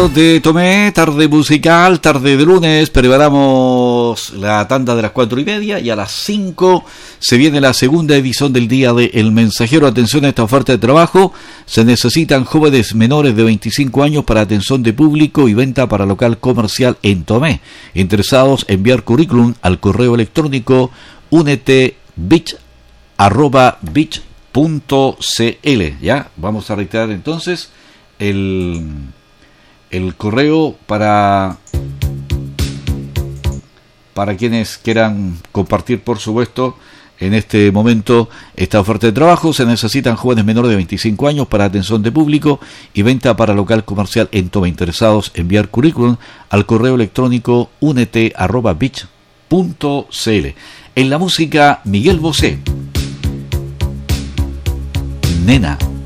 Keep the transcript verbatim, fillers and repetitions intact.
de Tomé, tarde musical, tarde de lunes. Preparamos la tanda de las cuatro y media y a las cinco se viene la segunda edición del día de El Mensajero. Atención a esta oferta de trabajo. Se necesitan jóvenes menores de veinticinco años para atención de público y venta para local comercial en Tomé. Interesados, enviar currículum al correo electrónico unetebich arroba bich punto cl. Ya, vamos a reiterar entonces el, el correo para para quienes quieran compartir, por supuesto, en este momento esta oferta de trabajo. Se necesitan jóvenes menores de veinticinco años para atención de público y venta para local comercial en Tomé. Interesados, enviar currículum al correo electrónico unete arroba bich punto cl. En la música, Miguel Bosé, Nena.